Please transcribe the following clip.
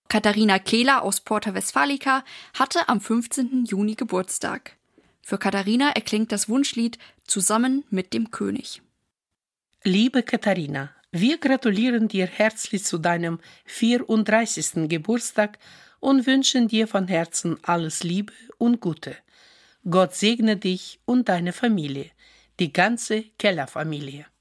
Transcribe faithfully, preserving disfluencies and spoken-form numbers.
Katharina Kehler aus Porta Westfalica hatte am fünfzehnten Juni Geburtstag. Für Katharina erklingt das Wunschlied »Zusammen mit dem König«. Liebe Katharina, wir gratulieren dir herzlich zu deinem vierunddreißigsten Geburtstag und wünschen dir von Herzen alles Liebe und Gute. Gott segne dich und deine Familie, die ganze Keller-Familie.